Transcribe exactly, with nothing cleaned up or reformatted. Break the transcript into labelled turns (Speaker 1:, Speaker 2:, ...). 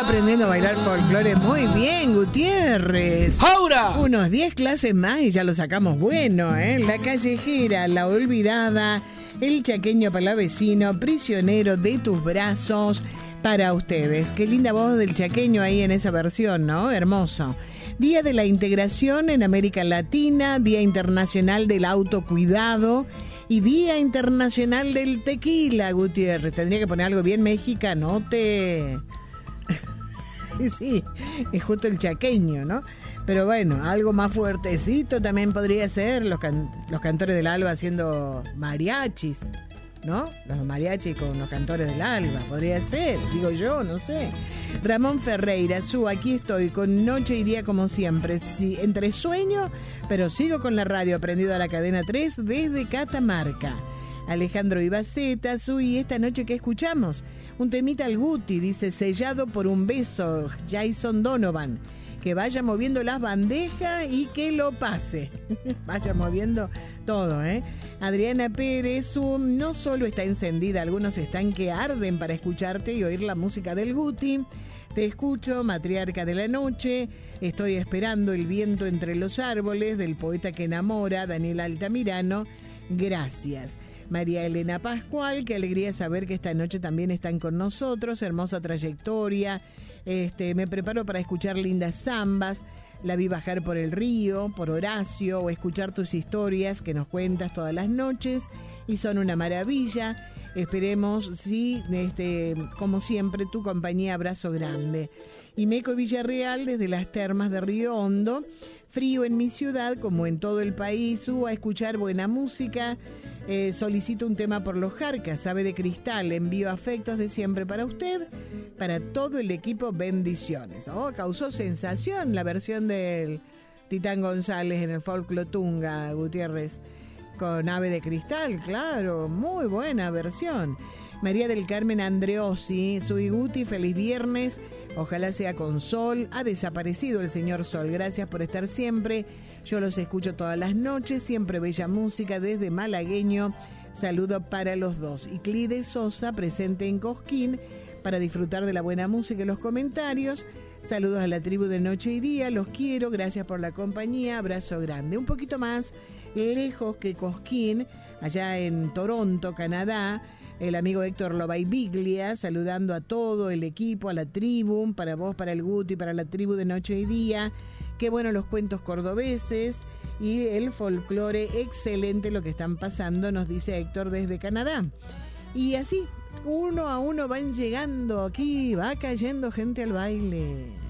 Speaker 1: aprendiendo a bailar folclore muy bien, Gutiérrez.
Speaker 2: ¡Ahora!
Speaker 1: Unos diez clases más y ya lo sacamos bueno, ¿eh? La callejera, la olvidada, el chaqueño palavecino, prisionero de tus brazos para ustedes. Qué linda voz del chaqueño ahí en esa versión, ¿no? Hermoso. Día de la Integración en América Latina, Día Internacional del Autocuidado y Día Internacional del Tequila, Gutiérrez. Tendría que poner algo bien mexicanote. Sí, es justo el chaqueño, ¿no? Pero bueno, algo más fuertecito también podría ser los, can- los cantores del alba haciendo mariachis, ¿no? Los mariachis con los cantores del alba, podría ser, digo yo, no sé. Ramón Ferreira, su, aquí estoy con noche y día como siempre, sí, entre sueño, pero sigo con la radio prendido a la cadena tres desde Catamarca. Alejandro Ibaceta, su, y esta noche ¿qué escuchamos? Un temita al Guti, dice, sellado por un beso, Jason Donovan. Que vaya moviendo las bandejas y que lo pase. Vaya moviendo todo, ¿eh? Adriana Pérez, su, no solo está encendida, algunos están que arden para escucharte y oír la música del Guti. Te escucho, matriarca de la noche. Estoy esperando el viento entre los árboles del poeta que enamora, Daniel Altamirano. Gracias. María Elena Pascual, qué alegría saber que esta noche también están con nosotros. Hermosa trayectoria. Este, me preparo para escuchar lindas zambas. La vi bajar por el río, por Horacio, o escuchar tus historias que nos cuentas todas las noches y son una maravilla. Esperemos, sí, este, como siempre, tu compañía, abrazo grande. Y Meco Villarreal desde las termas de Río Hondo. Frío en mi ciudad, como en todo el país, subo a escuchar buena música. Eh, solicito un tema por los Jarcas, Ave de Cristal. Envío afectos de siempre para usted, para todo el equipo, bendiciones. Oh, causó sensación la versión del Titán González en el Folclotunga, Gutiérrez, con Ave de Cristal, claro, muy buena versión. María del Carmen Andreossi, soy Guti, feliz viernes, ojalá sea con sol. Ha desaparecido el señor Sol, gracias por estar siempre. Yo los escucho todas las noches, siempre bella música desde Malagueño. Saludo para los dos. Y Clide Sosa, presente en Cosquín, para disfrutar de la buena música y los comentarios. Saludos a la tribu de Noche y Día, los quiero, gracias por la compañía, abrazo grande. Un poquito más lejos que Cosquín, allá en Toronto, Canadá, el amigo Héctor Lobaibiglia, saludando a todo el equipo, a la tribu, para vos, para el Guti, para la tribu de Noche y Día. Qué bueno los cuentos cordobeses y el folclore, excelente lo que están pasando, nos dice Héctor desde Canadá. Y así, uno a uno van llegando aquí, va cayendo gente al baile.